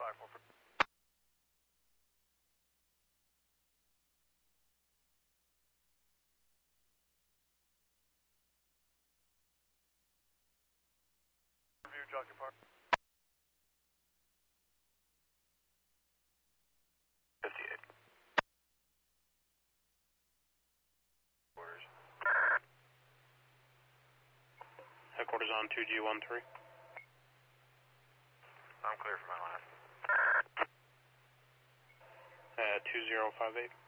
Review Jockey Park. 58. Orders. Headquarters on 2G13. I'm clear for my last. 2058.